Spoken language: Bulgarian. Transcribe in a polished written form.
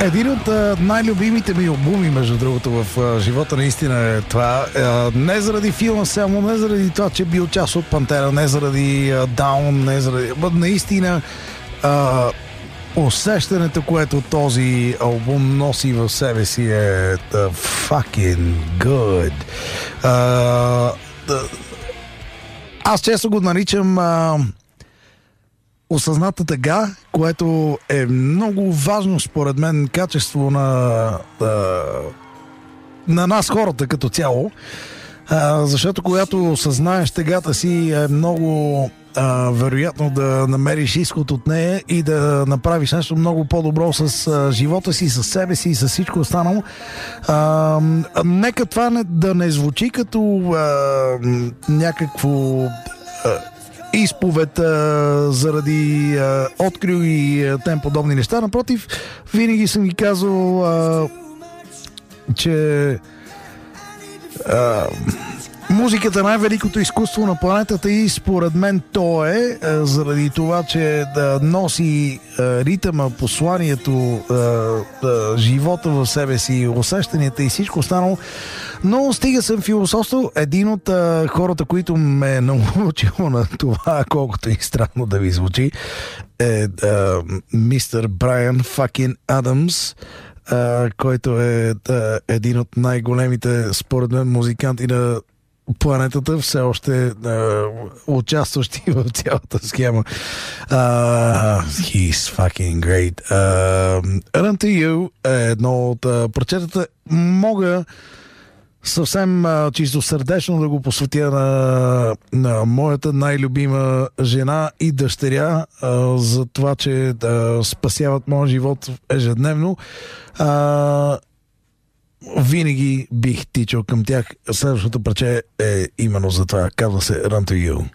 Един от най-любимите ми албуми, между другото, в живота наистина е това. Не заради филма само, не заради това, че бил част от Пантера, не заради Down, не заради... Наистина усещането, което този албум носи в себе си е fucking good. Аз често го наричам осъзната тъга, което е много важно според мен качество на нас хората като цяло, защото когато осъзнаеш тъгата си е много вероятно да намериш изход от нея и да направиш нещо много по-добро с живота си, с себе си и с всичко останало. Нека това да не звучи като някакво изповед заради открил и тем подобни неща. Напротив, винаги съм ги казал, че музиката е най-великото изкуство на планетата и според мен то е заради това, че да носи ритъма, посланието, живота в себе си, усещанията и всичко останало. Но стига съм философствал. Един от хората, които ме е научил на това, колкото и странно да ви звучи, е мистер Брайан Факин Адамс, който е един от най-големите, според мен, музиканти на планетата, все още участващи в цялата схема. He's fucking great. Run to You е едно от прочетата. Мога съвсем чисто сърдечно да го посветя на моята най-любима жена и дъщеря за това, че спасяват моя живот ежедневно. Винаги бих тичал към тях. Следващото парче е именно за това. Казва се Run to You.